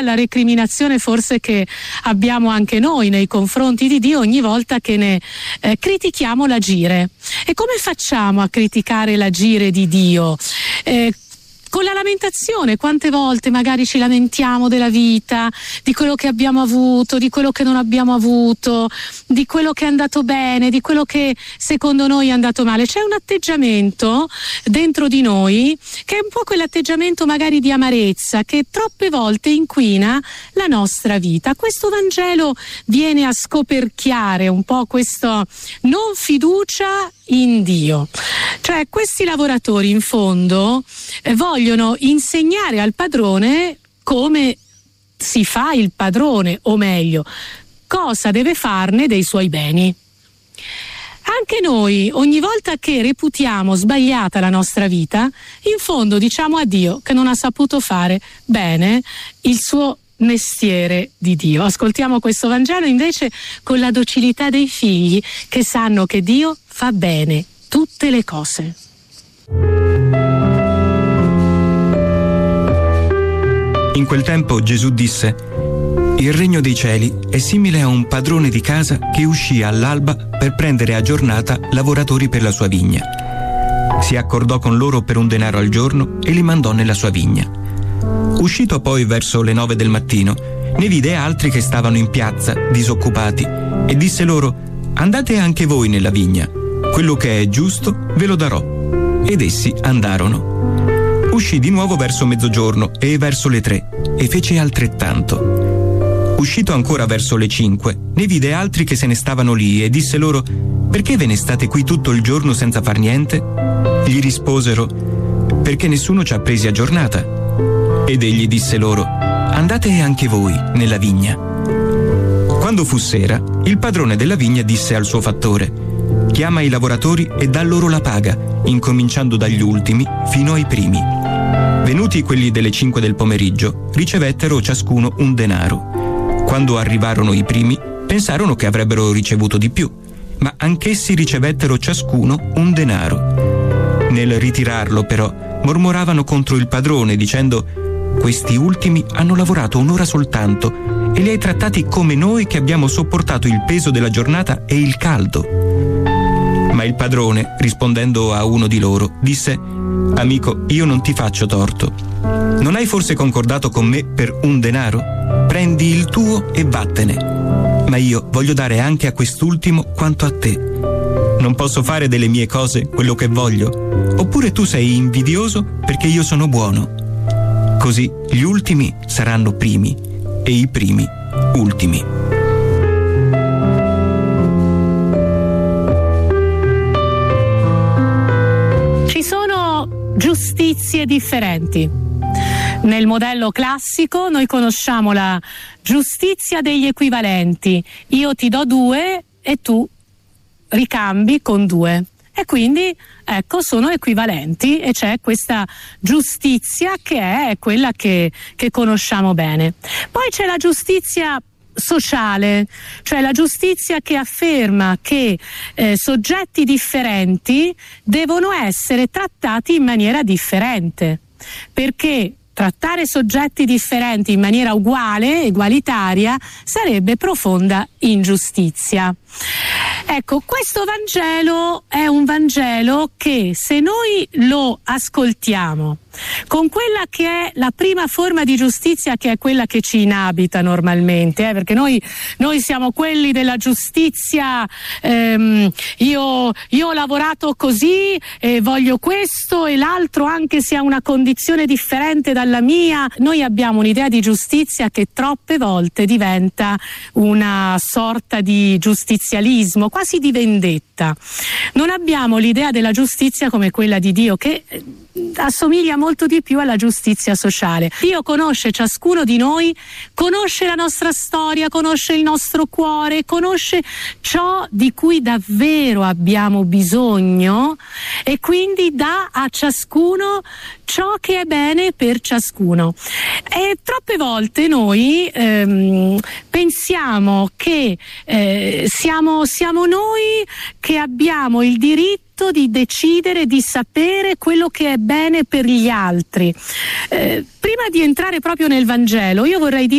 alla recriminazione forse che abbiamo anche noi nei confronti di Dio ogni volta che ne critichiamo l'agire. E come facciamo a criticare l'agire di Dio? Con la lamentazione, quante volte magari ci lamentiamo della vita, di quello che abbiamo avuto, di quello che non abbiamo avuto, di quello che è andato bene, di quello che secondo noi è andato male. C'è un atteggiamento dentro di noi che è un po' quell'atteggiamento magari di amarezza che troppe volte inquina la nostra vita. Questo Vangelo viene a scoperchiare un po' questo non fiducia in Dio. Cioè questi lavoratori in fondo vogliono insegnare al padrone come si fa il padrone, o meglio, cosa deve farne dei suoi beni. Anche noi, ogni volta che reputiamo sbagliata la nostra vita, in fondo diciamo a Dio che non ha saputo fare bene il suo mestiere di Dio. Ascoltiamo questo Vangelo invece con la docilità dei figli che sanno che Dio fa bene tutte le cose. In quel tempo Gesù disse: «Il regno dei cieli è simile a un padrone di casa che uscì all'alba per prendere a giornata lavoratori per la sua vigna. Si accordò con loro per un denaro al giorno e li mandò nella sua vigna. Uscito poi verso le 9 del mattino, ne vide altri che stavano in piazza, disoccupati, e disse loro: «Andate anche voi nella vigna. Quello che è giusto ve lo darò». Ed essi andarono. Uscì di nuovo verso mezzogiorno e verso le 3, e fece altrettanto. Uscito ancora verso le 5, ne vide altri che se ne stavano lì e disse loro: «Perché ve ne state qui tutto il giorno senza far niente?» Gli risposero: «Perché nessuno ci ha presi a giornata». Ed egli disse loro: «Andate anche voi nella vigna». Quando fu sera, il padrone della vigna disse al suo fattore: «Chiama i lavoratori e dà loro la paga, incominciando dagli ultimi fino ai primi». Venuti quelli delle 5 del pomeriggio, ricevettero ciascuno un denaro. Quando arrivarono i primi, pensarono che avrebbero ricevuto di più, ma anch'essi ricevettero ciascuno un denaro. Nel ritirarlo, però, mormoravano contro il padrone, dicendo: «Questi ultimi hanno lavorato un'ora soltanto e li hai trattati come noi che abbiamo sopportato il peso della giornata e il caldo». Ma il padrone, rispondendo a uno di loro, disse: «Amico, io non ti faccio torto. Non hai forse concordato con me per un denaro? Prendi il tuo e vattene. Ma io voglio dare anche a quest'ultimo quanto a te. Non posso fare delle mie cose quello che voglio? Oppure tu sei invidioso perché io sono buono?» Così gli ultimi saranno primi e i primi ultimi. Ci sono giustizie differenti. Nel modello classico noi conosciamo la giustizia degli equivalenti. Io ti do 2 e tu ricambi con 2. E quindi, ecco, sono equivalenti e c'è questa giustizia che è quella che conosciamo bene. Poi c'è la giustizia sociale, cioè la giustizia che afferma che soggetti differenti devono essere trattati in maniera differente, perché trattare soggetti differenti in maniera uguale, egualitaria, sarebbe profonda ingiustizia. Ecco, questo Vangelo è un Vangelo che, se noi lo ascoltiamo con quella che è la prima forma di giustizia, che è quella che ci inabita normalmente, perché noi siamo quelli della giustizia, io ho lavorato così e voglio questo e l'altro, anche se ha una condizione differente dalla mia. Noi abbiamo un'idea di giustizia che troppe volte diventa una sorta di giustizialismo, quasi di vendetta. Non abbiamo l'idea della giustizia come quella di Dio, che assomiglia molto di più alla giustizia sociale. Dio conosce ciascuno di noi, conosce la nostra storia, conosce il nostro cuore, conosce ciò di cui davvero abbiamo bisogno e quindi dà a ciascuno ciò che è bene per ciascuno. E troppe volte noi pensiamo che siamo noi che abbiamo il diritto di decidere, di sapere quello che è bene per gli altri. Prima di entrare proprio nel Vangelo, io vorrei dire